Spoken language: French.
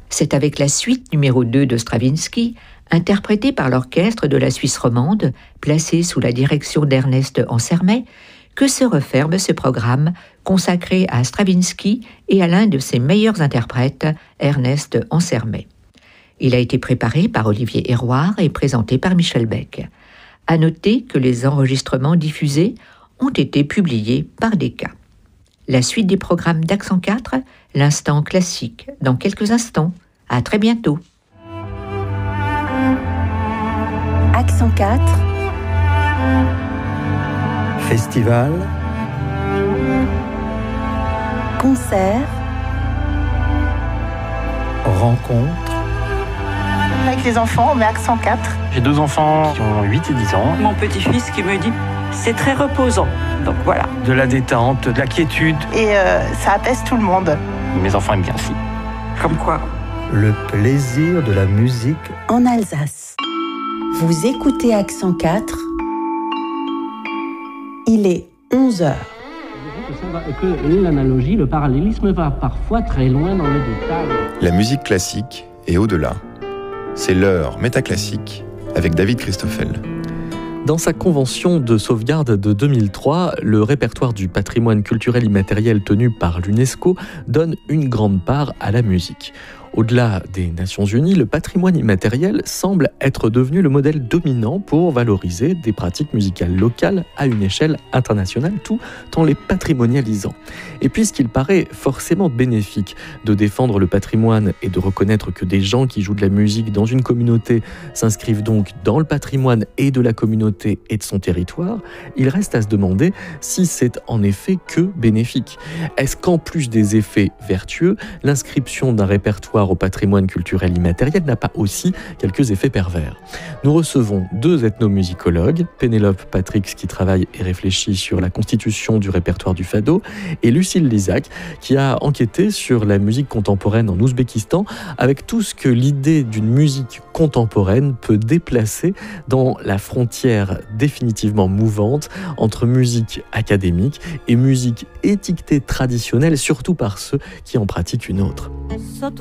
C'est avec la suite numéro 2 de Stravinsky, interprétée par l'orchestre de la Suisse romande, placé sous la direction d'Ernest Ansermet, que se referme ce programme consacré à Stravinsky et à l'un de ses meilleurs interprètes, Ernest Ansermet. Il a été préparé par Olivier Héroard et présenté par Michel Beck. À noter que les enregistrements diffusés ont été publiés par Decca. La suite des programmes d'Accent 4, l'instant classique, dans quelques instants. À très bientôt. Accent 4. Festival. Concert. Rencontre. Avec les enfants, on met Accent 4. J'ai 2 enfants qui ont 8 et 10 ans. Mon petit-fils qui me dit c'est très reposant. Donc voilà. De la détente, de la quiétude. Et ça apaise tout le monde. Mes enfants aiment bien aussi. Comme quoi. Le plaisir de la musique En Alsace. Vous écoutez Accent 4. Il est 11h. Que l'analogie, le parallélisme va parfois très loin dans le détail. La musique classique et au-delà. C'est l'heure métaclassique avec David Christoffel. Dans sa convention de sauvegarde de 2003, le répertoire du patrimoine culturel immatériel tenu par l'UNESCO donne une grande part à la musique. Au-delà des Nations Unies, le patrimoine immatériel semble être devenu le modèle dominant pour valoriser des pratiques musicales locales à une échelle internationale, tout en les patrimonialisant. Et puisqu'il paraît forcément bénéfique de défendre le patrimoine et de reconnaître que des gens qui jouent de la musique dans une communauté s'inscrivent donc dans le patrimoine et de la communauté et de son territoire, il reste à se demander si c'est en effet que bénéfique. Est-ce qu'en plus des effets vertueux, l'inscription d'un répertoire au patrimoine culturel immatériel n'a pas aussi quelques effets pervers? Nous recevons 2 ethnomusicologues, Pénélope Patrix qui travaille et réfléchit sur la constitution du répertoire du fado, et Lucille Lizac qui a enquêté sur la musique contemporaine en Ouzbékistan avec tout ce que l'idée d'une musique contemporaine peut déplacer dans la frontière définitivement mouvante entre musique académique et musique étiquetée traditionnelle, surtout par ceux qui en pratiquent une autre.